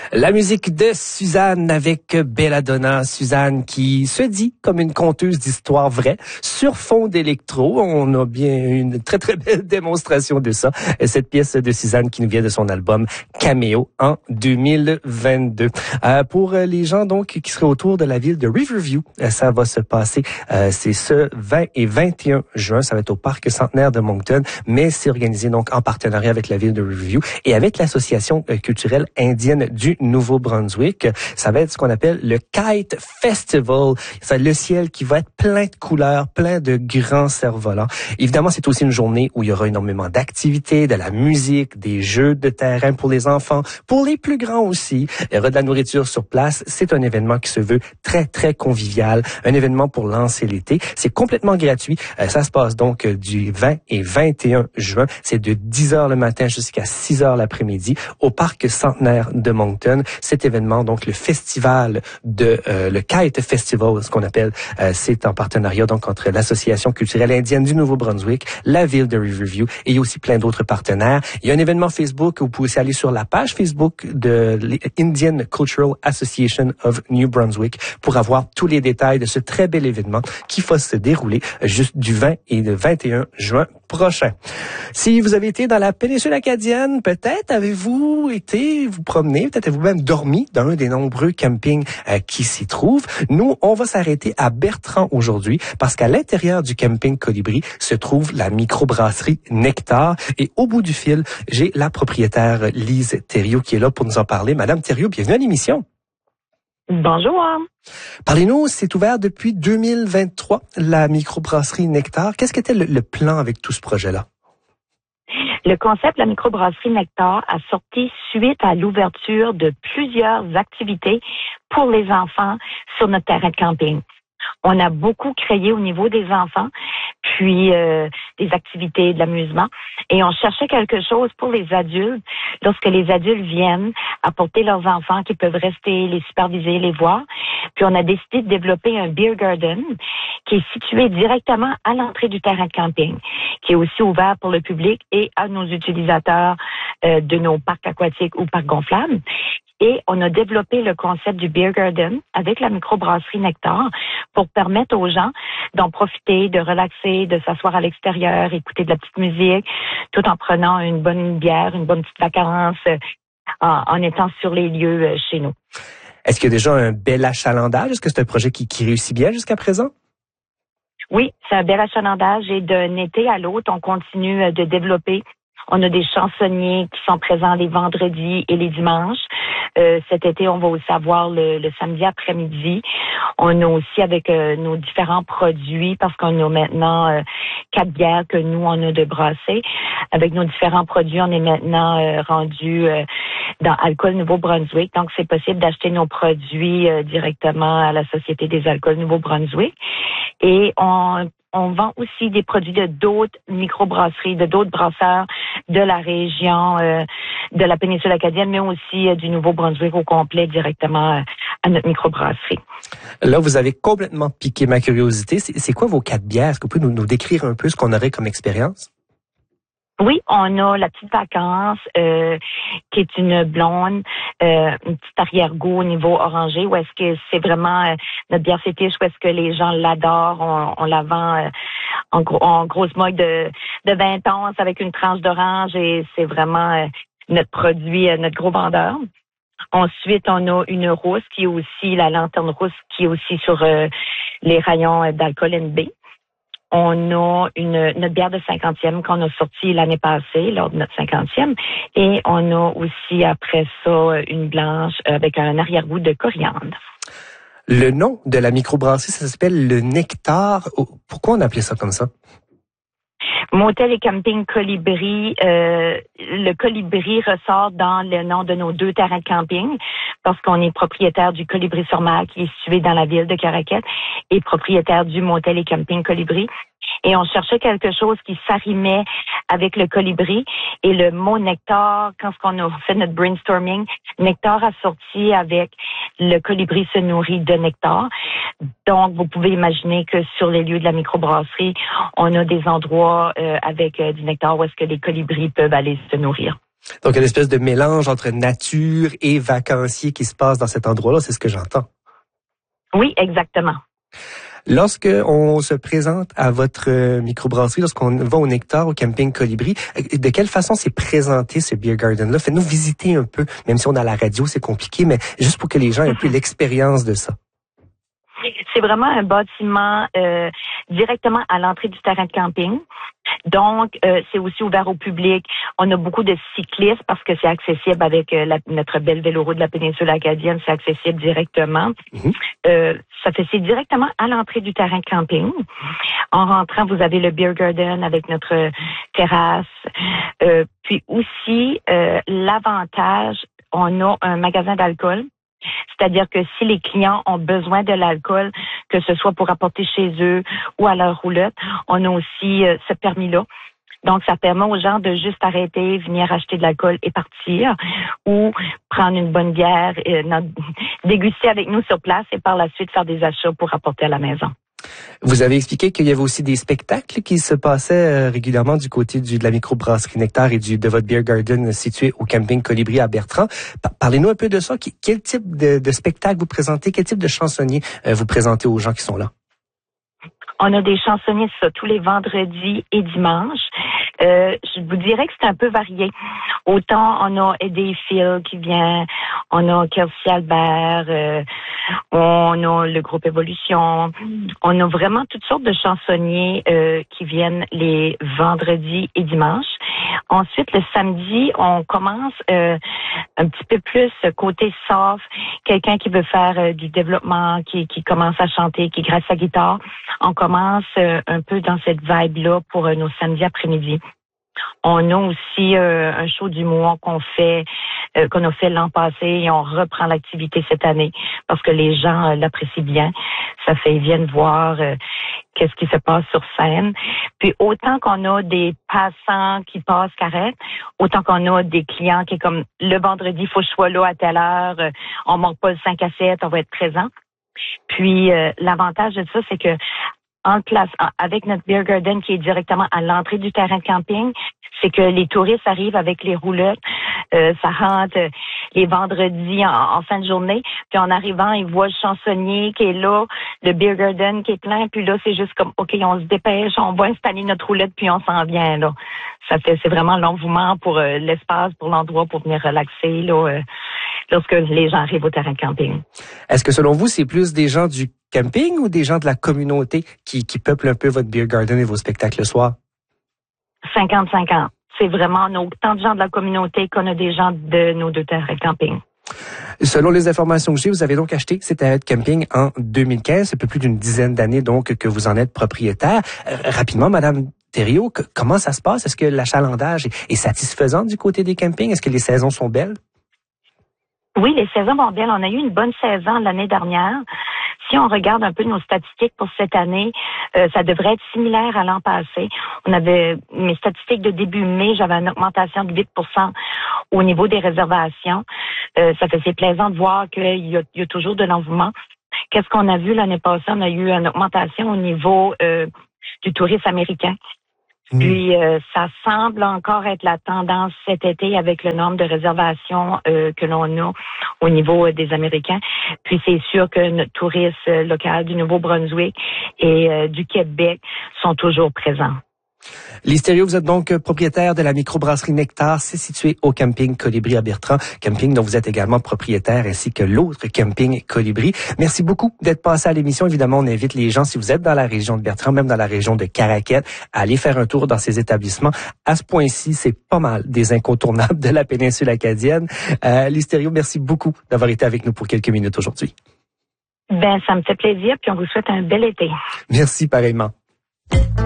La musique de Suzanne avec Belladonna. Suzanne qui se dit comme une conteuse d'histoires vraies sur fond d'électro. On a bien une très très belle démonstration de ça. Cette pièce de Suzanne qui nous vient de son album Cameo en 2022. Pour les gens donc qui seraient autour de la ville de Riverview, ça va se passer. C'est ce 20 et 21 juin. Ça va être au Parc Centenaire de Moncton, mais c'est organisé donc en partenariat avec la ville de Riverview et avec l'association culturelle indienne du Nouveau-Brunswick. Ça va être ce qu'on appelle le Kite Festival. C'est le ciel qui va être plein de couleurs, plein de grands cerfs-volants. Évidemment, c'est aussi une journée où il y aura énormément d'activités, de la musique, des jeux de terrain pour les enfants, pour les plus grands aussi. Il y aura de la nourriture sur place. C'est un événement qui se veut très, très convivial. Un événement pour lancer l'été. C'est complètement gratuit. Ça se passe donc du 20 et 21 juin. C'est de 10h le matin jusqu'à 6h l'après-midi au Parc Centenaire de Moncton. Cet événement, donc le festival de le Kite Festival, ce qu'on appelle, c'est en partenariat donc entre l'Association culturelle indienne du Nouveau-Brunswick, la ville de Riverview et il y a aussi plein d'autres partenaires. Il y a un événement Facebook où vous pouvez aussi aller sur la page Facebook de l'Indian Cultural Association of New Brunswick pour avoir tous les détails de ce très bel événement qui va se dérouler juste du 20 et le 21 juin prochain. Si vous avez été dans la péninsule acadienne, peut-être avez-vous été vous promener, peut-être avez-vous même dormi dans un des nombreux campings qui s'y trouvent. Nous, on va s'arrêter à Bertrand aujourd'hui parce qu'à l'intérieur du camping Colibri se trouve la microbrasserie Nectar et au bout du fil, j'ai la propriétaire Lise Thériault qui est là pour nous en parler. Madame Thériault, bienvenue à l'émission. Bonjour. Parlez-nous, c'est ouvert depuis 2023, la microbrasserie Nectar. Qu'est-ce qu'était le plan avec tout ce projet-là? Le concept de la microbrasserie Nectar a sorti suite à l'ouverture de plusieurs activités pour les enfants sur notre terrain de camping. On a beaucoup créé au niveau des enfants, puis des activités, de l'amusement. Et on cherchait quelque chose pour les adultes. Lorsque les adultes viennent apporter leurs enfants qui peuvent rester, les superviser, les voir. Puis on a décidé de développer un beer garden qui est situé directement à l'entrée du terrain de camping, qui est aussi ouvert pour le public et à nos utilisateurs de nos parcs aquatiques ou parcs gonflables. Et on a développé le concept du Beer Garden avec la microbrasserie Nectar pour permettre aux gens d'en profiter, de relaxer, de s'asseoir à l'extérieur, écouter de la petite musique, tout en prenant une bonne bière, une bonne petite vacance, en étant sur les lieux chez nous. Est-ce qu'il y a déjà un bel achalandage? Est-ce que c'est un projet qui réussit bien jusqu'à présent? Oui, c'est un bel achalandage et d'un été à l'autre, on continue de développer. On a des chansonniers qui sont présents les vendredis et les dimanches. Cet été, on va aussi avoir le samedi après-midi. On a aussi avec nos différents produits, parce qu'on a maintenant 4 bières que nous, on a de brasser. Avec nos différents produits, on est maintenant rendu dans Alcool Nouveau-Brunswick. Donc, c'est possible d'acheter nos produits directement à la Société des alcools Nouveau-Brunswick. Et on vend aussi des produits de d'autres microbrasseries, de d'autres brasseurs de la région, de la péninsule acadienne, mais aussi du Nouveau-Brunswick au complet directement à notre microbrasserie. Là, vous avez complètement piqué ma curiosité. C'est quoi vos 4 bières? Est-ce que vous pouvez nous décrire un peu ce qu'on aurait comme expérience? Oui, on a la petite vacance, qui est une blonde, une petite arrière-goût au niveau orangé, où est-ce que c'est vraiment notre bière fétiche, où est-ce que les gens l'adorent, on la vend en grosse mug de 20 onces avec une tranche d'orange et c'est vraiment notre produit, notre gros vendeur. Ensuite, on a une rousse qui est aussi la lanterne rousse qui est aussi sur les rayons d'alcool NB. On a notre bière de 50e qu'on a sortie l'année passée, lors de notre 50e. Et on a aussi, après ça, une blanche avec un arrière-goût de coriandre. Le nom de la microbrasserie, ça s'appelle le Nectar. Pourquoi on appelait ça comme ça? Motel et camping Colibri. Le Colibri ressort dans le nom de nos 2 terrains de camping parce qu'on est propriétaire du Colibri-sur-Mer qui est situé dans la ville de Caraquette et propriétaire du Motel et camping Colibri. Et on cherchait quelque chose qui s'arrimait avec le colibri. Et le mot nectar, quand on a fait notre brainstorming, nectar a sorti avec le colibri se nourrit de nectar. Donc, vous pouvez imaginer que sur les lieux de la microbrasserie, on a des endroits avec du nectar où est-ce que les colibris peuvent aller se nourrir. Donc, une espèce de mélange entre nature et vacanciers qui se passe dans cet endroit-là, c'est ce que j'entends. Oui, exactement. Lorsque on se présente à votre microbrasserie, lorsqu'on va au Nectar, au Camping Colibri, de quelle façon c'est présenté ce beer garden-là? Faites-nous visiter un peu, même si on est à la radio, c'est compliqué, mais juste pour que les gens aient un peu l'expérience de ça. C'est vraiment un bâtiment directement à l'entrée du terrain de camping. Donc, c'est aussi ouvert au public. On a beaucoup de cyclistes parce que c'est accessible avec notre belle véloroute de la péninsule acadienne. C'est accessible directement. C'est directement à l'entrée du terrain de camping. En rentrant, vous avez le beer garden avec notre terrasse. Puis aussi, l'avantage, on a un magasin d'alcool. C'est-à-dire que si les clients ont besoin de l'alcool, que ce soit pour apporter chez eux ou à leur roulotte, on a aussi ce permis-là. Donc, ça permet aux gens de juste arrêter, venir acheter de l'alcool et partir, ou prendre une bonne bière, déguster avec nous sur place et par la suite faire des achats pour apporter à la maison. Vous avez expliqué qu'il y avait aussi des spectacles qui se passaient régulièrement du côté de la microbrasserie Nectar et de votre beer garden situé au Camping Colibri à Bertrand. Parlez-nous un peu de ça. Quel type de spectacle vous présentez? Quel type de chansonnier vous présentez aux gens qui sont là? On a des chansonniers tous les vendredis et dimanches. Je vous dirais que c'est un peu varié. Autant on a Eddie Phil qui vient, on a Kelsey Albert, on a le groupe Évolution. On a vraiment toutes sortes de chansonniers qui viennent les vendredis et dimanches. Ensuite, le samedi, on commence un petit peu plus côté soft, quelqu'un qui veut faire du développement, qui commence à chanter, qui gratte sa guitare. On commence un peu dans cette vibe-là pour nos samedis après-midi. On a aussi un show d'humour qu'on a fait l'an passé et on reprend l'activité cette année parce que les gens l'apprécient bien. Ils viennent voir qu'est-ce qui se passe sur scène. Puis autant qu'on a des passants qui passent carré, autant qu'on a des clients qui est comme le vendredi, il faut que je sois là à telle heure, on manque pas le 5 à 7, on va être présent. Puis l'avantage de ça, c'est que en place, avec notre beer garden qui est directement à l'entrée du terrain de camping, c'est que les touristes arrivent avec les roulottes, ça rentre les vendredis en fin de journée, puis en arrivant, ils voient le chansonnier qui est là, le beer garden qui est plein, puis là, c'est juste comme, OK, on se dépêche, on va installer notre roulette, puis on s'en vient, là. C'est vraiment l'engouement pour l'espace, pour l'endroit, pour venir relaxer, là, lorsque les gens arrivent au terrain de camping. Est-ce que selon vous, c'est plus des gens du camping ou des gens de la communauté qui peuplent un peu votre beer garden et vos spectacles le soir? 50-50. C'est vraiment, on a autant de gens de la communauté qu'on a des gens de nos deux terrains de camping. Selon les informations que j'ai, vous avez donc acheté ces terrains de camping en 2015. C'est un peu plus d'une dizaine d'années donc que vous en êtes propriétaire. Rapidement, Madame Thériault, comment ça se passe? Est-ce que l'achalandage est satisfaisant du côté des campings? Est-ce que les saisons sont belles? Oui, les saisons vont bien. On a eu une bonne saison l'année dernière. Si on regarde un peu nos statistiques pour cette année, ça devrait être similaire à l'an passé. On avait mes statistiques de début mai, j'avais une augmentation de 8% au niveau des réservations. C'est plaisant de voir qu'il y a toujours de l'engouement. Qu'est-ce qu'on a vu l'année passée? On a eu une augmentation au niveau du tourisme américain. Puis, ça semble encore être la tendance cet été avec le nombre de réservations que l'on a au niveau des Américains. Puis, c'est sûr que notre tourisme local du Nouveau-Brunswick et du Québec sont toujours présents. Lise Thériault, vous êtes donc propriétaire de la microbrasserie Nectar. C'est situé au Camping Colibri à Bertrand, camping dont vous êtes également propriétaire, ainsi que l'autre Camping Colibri. Merci beaucoup d'être passé à l'émission. Évidemment, on invite les gens, si vous êtes dans la région de Bertrand, même dans la région de Caraquet, à aller faire un tour dans ces établissements. À ce point-ci, c'est pas mal des incontournables de la péninsule acadienne. Lise Thériault, merci beaucoup d'avoir été avec nous pour quelques minutes aujourd'hui. Ça me fait plaisir, puis on vous souhaite un bel été. Merci pareillement.